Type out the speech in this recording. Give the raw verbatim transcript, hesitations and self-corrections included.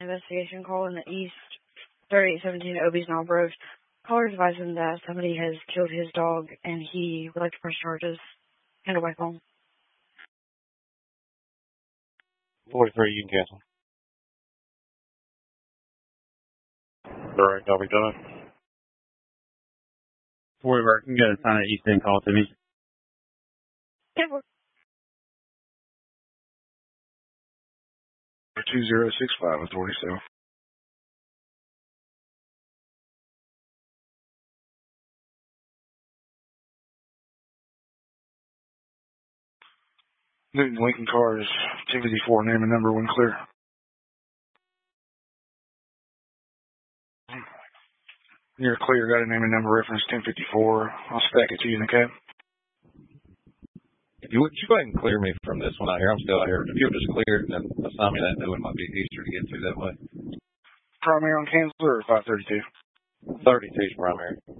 investigation call in the east, thirty-eight seventeen Obie's Knob Road. Caller advised him that somebody has killed his dog and he would like to press charges. Handle by phone. forty-three, you can cancel. Alright, copy done. Forty work, you got to sign an East End call to me. Yeah, work. two zero six five authority, so. Newton Lincoln cars, two fifty-four, name and number, when clear. You're clear, got a name and number reference ten fifty-four. I'll stack it to you in the cab. If you would, you go ahead and clear me from this one out here. I'm still out here. If you'll just clear it and then assign me that new one, might be easier to get through that way. Primary on Kansas or five thirty-two? thirty-two is primary.